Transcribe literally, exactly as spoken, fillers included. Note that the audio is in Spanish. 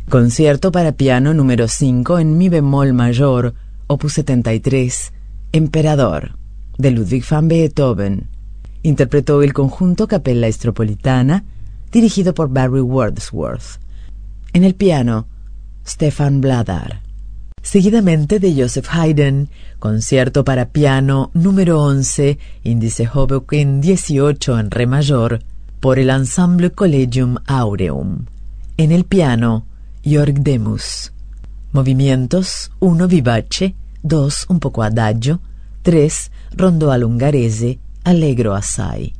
Concierto para piano número cinco en mi bemol mayor, opus setenta y tres, Emperador, de Ludwig van Beethoven. Interpretó el conjunto Capella Estropolitana, dirigido por Barry Wordsworth. En el piano, Stefan Bladar. Seguidamente de Joseph Haydn, concierto para piano número once, índice Hoboken dieciocho en re mayor, por el Ensemble Collegium Aureum. En el piano, Jörg Demus. Movimientos: uno vivace, dos un poco adagio, tres rondo all'ungherese, allegro assai.